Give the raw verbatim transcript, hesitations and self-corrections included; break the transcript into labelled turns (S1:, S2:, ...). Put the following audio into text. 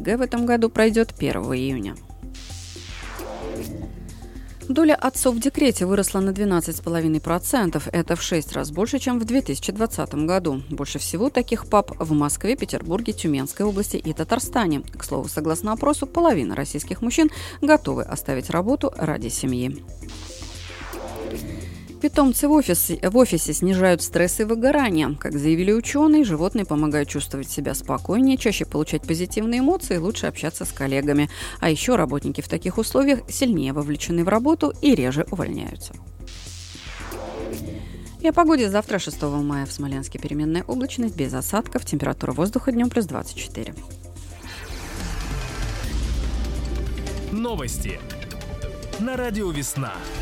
S1: ЕГЭ в этом году пройдет первого июня. Доля отцов в декрете выросла на двенадцать целых пять десятых процента. Это в шесть раз больше, чем в две тысячи двадцатом году. Больше всего таких пап в Москве, Петербурге, Тюменской области и Татарстане. К слову, согласно опросу, половина российских мужчин готовы оставить работу ради семьи. Питомцы в офисе, в офисе снижают стресс и выгорание. Как заявили ученые, животные помогают чувствовать себя спокойнее, чаще получать позитивные эмоции и лучше общаться с коллегами. А еще работники в таких условиях сильнее вовлечены в работу и реже увольняются. И о погоде. Завтра, шестого мая, в Смоленске переменная облачность, без осадков, температура воздуха днем плюс двадцать четыре.
S2: Новости на радио «Весна».